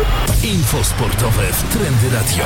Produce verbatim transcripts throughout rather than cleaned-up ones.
Info sportowe w Trendy Radio.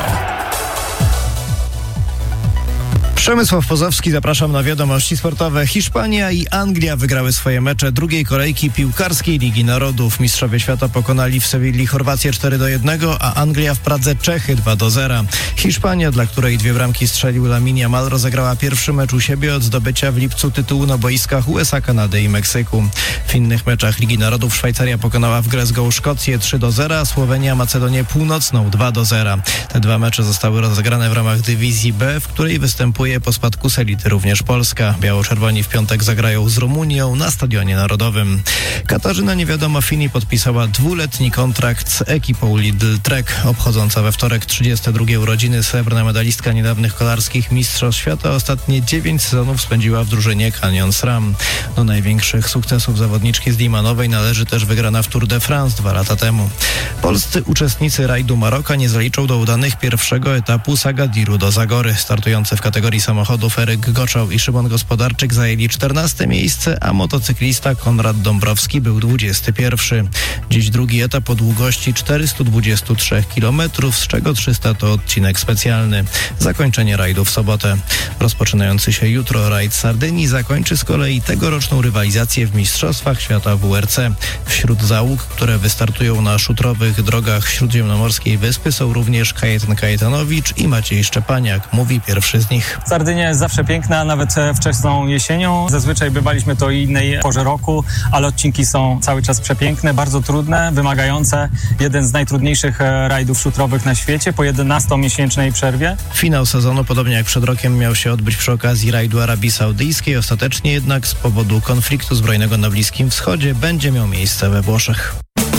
Przemysław Pozowski, zapraszam na wiadomości sportowe. Hiszpania i Anglia wygrały swoje mecze drugiej kolejki piłkarskiej Ligi Narodów. Mistrzowie świata pokonali w Sewilli Chorwację cztery do jednego, a Anglia w Pradze Czechy dwa do zera. Hiszpania, dla której dwie bramki strzelił Lamine Yamal, rozegrała pierwszy mecz u siebie od zdobycia w lipcu tytułu na boiskach U S A, Kanady i Meksyku. W innych meczach Ligi Narodów Szwajcaria pokonała w Glasgow Szkocję trzy do zera, a Słowenia Macedonię Północną dwa do zera. Te dwa mecze zostały rozegrane w ramach dywizji B, w której występuje po spadku z elity również Polska. Biało-czerwoni w piątek zagrają z Rumunią na Stadionie Narodowym. Katarzyna Niewiadoma Fini podpisała dwuletni kontrakt z ekipą Lidl Trek. Obchodząca we wtorek trzydzieste drugie urodziny srebrna medalistka niedawnych kolarskich Mistrzostw Świata ostatnie dziewięć sezonów spędziła w drużynie Canyon SRAM. Do największych sukcesów zawodniczki z Limanowej należy też wygrana w Tour de France dwa lata temu. Polscy uczestnicy rajdu Maroka nie zaliczą do udanych pierwszego etapu Sagadiru do Zagory. Startujący w kategorii samochodów Eryk Goczał i Szymon Gospodarczyk zajęli czternaste miejsce, a motocyklista Konrad Dąbrowski był dwudziesty pierwszy. Dziś drugi etap o długości czterysta dwadzieścia trzy kilometrów, z czego trzysta to odcinek specjalny. Zakończenie rajdu w sobotę. Rozpoczynający się jutro rajd Sardynii zakończy z kolei tegoroczną rywalizację w Mistrzostwach Świata W R C. Wśród załóg, które wystartują na szutrowych drogach śródziemnomorskiej wyspy, są również Kajetan Kajetanowicz i Maciej Szczepaniak, mówi pierwszy z nich. Sardynia jest zawsze piękna, nawet wczesną jesienią. Zazwyczaj bywaliśmy to i innej porze roku, ale odcinki są cały czas przepiękne, bardzo trudne, wymagające. Jeden z najtrudniejszych rajdów szutrowych na świecie po jedenastomiesięcznej przerwie. Finał sezonu, podobnie jak przed rokiem, miał się odbyć przy okazji rajdu Arabii Saudyjskiej. Ostatecznie jednak z powodu konfliktu zbrojnego na Bliskim Wschodzie będzie miał miejsce we Włoszech.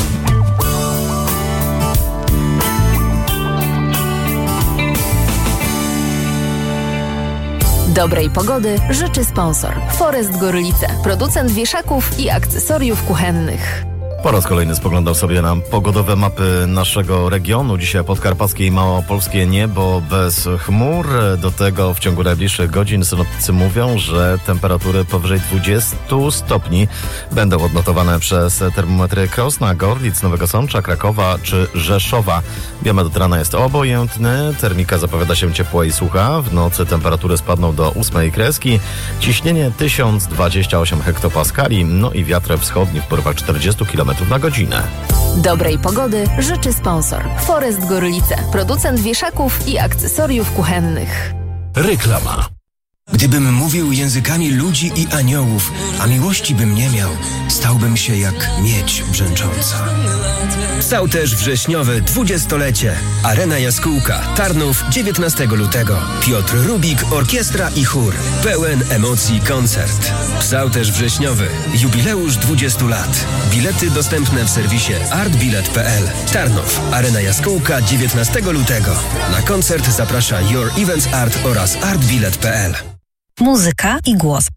Dobrej pogody życzy sponsor Forest Gorlice, producent wieszaków i akcesoriów kuchennych. Po raz kolejny spoglądał sobie na pogodowe mapy naszego regionu. Dzisiaj podkarpackie i małopolskie niebo bez chmur. Do tego w ciągu najbliższych godzin synoptycy mówią, że temperatury powyżej dwudziestu stopni będą odnotowane przez termometry Krosna, Gorlic, Nowego Sącza, Krakowa czy Rzeszowa. Biometr od rana jest obojętny, termika zapowiada się ciepła i sucha. W nocy temperatury spadną do ósmej kreski. Ciśnienie tysiąc dwadzieścia osiem hektopaskali, no i wiatr wschodni w porywach czterdzieści kilometrów na godzinę. Dobrej pogody życzy sponsor Forest Gorlice, producent wieszaków i akcesoriów kuchennych. Reklama. Gdybym mówił językami ludzi i aniołów, a miłości bym nie miał, stałbym się jak miedź brzęcząca. Psałterz wrześniowy dwudziestolecie. Arena Jaskółka, Tarnów, dziewiętnastego lutego. Piotr Rubik, orkiestra i chór. Pełen emocji koncert. Psałterz wrześniowy. Jubileusz dwudziestu lat. Bilety dostępne w serwisie artbilet kropka p l. Tarnów, Arena Jaskółka, dziewiętnastego lutego. Na koncert zaprasza Your Events Art oraz artbilet kropka p l. Muzyka i głos.